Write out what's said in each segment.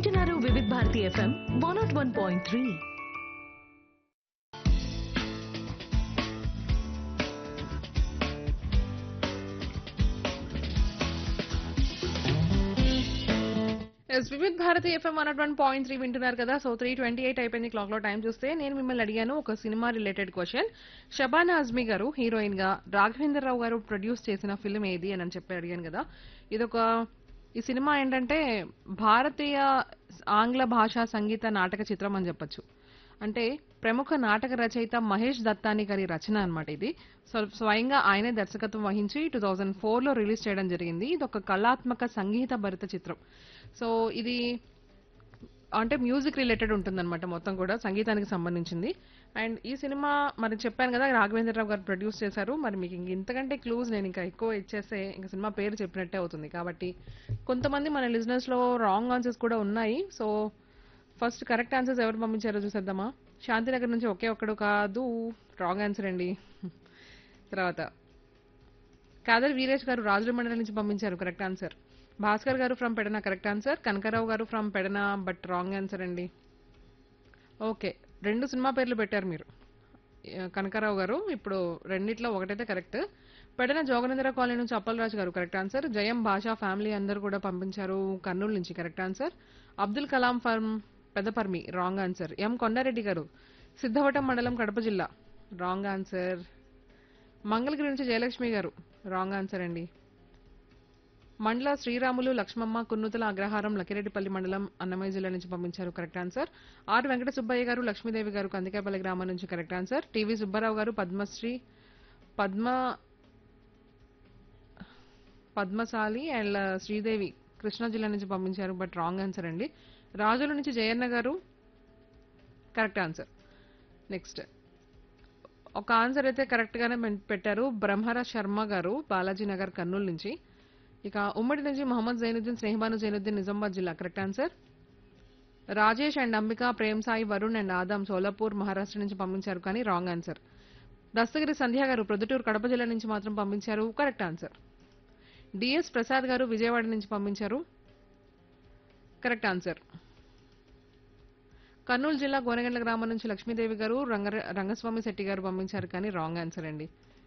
వింటున్నారు వివిధ Bharati FM 101.3. Vividh Bharati FM 101.3 వింటున్నారు కదా. సో 3:28 అయిపోయింది క్లాక్ లో. టైం చూస్తే నేను మిమ్మల్ని అడిగాను ఒక cinema related question. Shabana Azmi గారు హీరోయిన్ గా, రాఘవేంద్ర రావు గారు ప్రొడ్యూస్ చేసిన ఫిల్మ్ ఏది అని చెప్పి అడిగాను కదా. ఇదొక ఈ సినిమా ఏంటంటే భారతీయ ఆంగ్ల భాషా సంగీత నాటక చిత్రం అని చెప్పొచ్చు. అంటే ప్రముఖ నాటక రచయిత మహేష్ దత్తాని గారి రచన అన్నమాట ఇది. సో స్వయంగా ఆయనే దర్శకత్వం వహించి 2004 లో రిలీజ్ చేయడం జరిగింది. ఇది ఒక కళాత్మక సంగీత భరిత చిత్రం. సో ఇది అంటే మ్యూజిక్ రిలేటెడ్ ఉంటుందన్నమాట, మొత్తం కూడా సంగీతానికి సంబంధించింది. అండ్ ఈ సినిమా మరి చెప్పాను కదా రాఘవేంద్రరావు గారు ప్రొడ్యూస్ చేశారు. మరి మీకు ఇంతకంటే క్లూజ్ నేను ఇంకా ఎక్కువ ఇచ్చేస్తే ఇంకా సినిమా పేరు చెప్పినట్టే అవుతుంది. కాబట్టి కొంతమంది మన లిజనర్స్ లో రాంగ్ ఆన్సర్స్ కూడా ఉన్నాయి. సో ఫస్ట్ కరెక్ట్ ఆన్సర్స్ ఎవరు పంపించారో చూసేద్దామా. శాంతినగర్ నుంచి ఒకే ఒక్కడు కాదు, రాంగ్ ఆన్సర్ అండి. తర్వాత కాదర్ వీరేష్ గారు రాజుల మండలం నుంచి పంపించారు కరెక్ట్ ఆన్సర్. భాస్కర్ గారు from Pedana correct answer. Kanakarao గారు from Pedana but wrong answer అండి. ఓకే, రెండు సినిమా పేర్లు పెట్టారు మీరు కనకారావు గారు. ఇప్పుడు రెండిట్లో ఒకటైతే కరెక్ట్. పెడన జోగనేంద్ర కాలనీ నుంచి అప్పలరాజు గారు కరెక్ట్ ఆన్సర్. జయం భాషా ఫ్యామిలీ అందరూ కూడా పంపించారు కర్నూలు నుంచి correct answer. Abdul Kalam firm Pedaparmi wrong answer. ఎం కొండారెడ్డి గారు సిద్ధవటం మండలం కడప జిల్లా రాంగ్ ఆన్సర్. మంగళగిరి నుంచి జయలక్ష్మి గారు రాంగ్ ఆన్సర్ అండి. మండల శ్రీరాములు లక్ష్మమ్మ కున్నుతల అగ్రహారం లకిరెడ్డిపల్లి మండలం అన్నమయ్య జిల్లా నుంచి పంపించారు correct answer. Are Venkata Subbaiah గారు లక్ష్మీదేవి గారు కందికాపల్లి గ్రామం నుంచి కరెక్ట్ ఆన్సర్. టీవీ సుబ్బారావు గారు పద్మశాలి అండ్ శ్రీదేవి కృష్ణా జిల్లా నుంచి పంపించారు బట్ రాంగ్ ఆన్సర్ అండి. రాజుల నుంచి జయన్న గారు కరెక్ట్ ఆన్సర్. నెక్స్ట్ ఒక ఆన్సర్ అయితే కరెక్ట్ గానే పెట్టారు బ్రహ్మర శర్మ గారు బాలాజీ నగర్ కర్నూలు నుంచి. ఇక ఉమ్మడి నుంచి మొహమ్మద్ జైనుద్దీన్ స్నేహబాను జైనుద్దీన్ నిజామాబాద్ జిల్లా correct answer. Rajesh and Ambika Prem Sai Varun and ఆదం సోలాపూర్ మహారాష్ట్ర నుంచి పంపించారు కానీ రాంగ్ ఆన్సర్. దస్తగిరి సంధ్య గారు ప్రొద్దుటూరు కడప జిల్లా నుంచి మాత్రం పంపించారు కరెక్ట్ ఆన్సర్. డిఎస్ ప్రసాద్ గారు విజయవాడ నుంచి పంపించారు కరెక్ట్ ఆన్సర్. కర్నూలు జిల్లా గోనగండ్ల గ్రామం నుంచి లక్ష్మీదేవి గారు రంగస్వామి శెట్టి గారు పంపించారు కానీ రాంగ్ ఆన్సర్ అండి.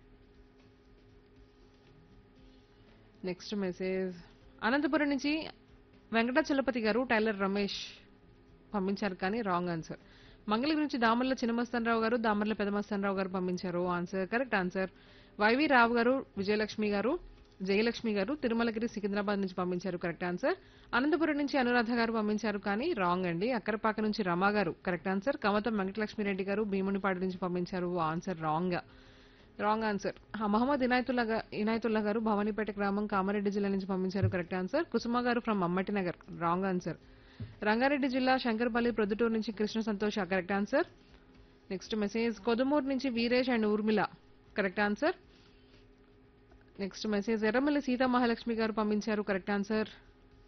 నెక్స్ట్ మెసేజ్ అనంతపురం నుంచి వెంకటాచలపతి గారు టైలర్ రమేష్ పంపించారు కానీ రాంగ్ ఆన్సర్. మంగళగిరి నుంచి దామర్ల చిన్నమస్తానరావు గారు దామర్ల పెదమస్తానరావు గారు పంపించారు ఆన్సర్ కరెక్ట్ ఆన్సర్. వైవి రావు గారు జయలక్ష్మి గారు తిరుమలగిరి సికింద్రాబాద్ నుంచి పంపించారు కరెక్ట్ ఆన్సర్. అనంతపురం నుంచి అనురాధ గారు పంపించారు కానీ రాంగ్ అండి. అక్కరపాక నుంచి రమా గారు కరెక్ట్ ఆన్సర్. కమతం వెంకటలక్ష్మిరెడ్డి గారు భీమునిపాడు నుంచి పంపించారు answer wrong answer. Mohammed Inayatullah గారు భవానీపేట గ్రామం కామారెడ్డి జిల్లా నుంచి పంపించారు కరెక్ట్ ఆన్సర్. కుసుమ గారు from అమ్మటి Nagar wrong answer. Rangareddy జిల్లా శంకర్పల్లి ప్రొద్దుటూరు నుంచి Krishna Santosh correct answer. Next message Kodumuru నుంచి Veeresh and Urmila correct answer. Next message Erramalli Sita Mahalakshmi గారు పంపించారు కరెక్ట్ ఆన్సర్.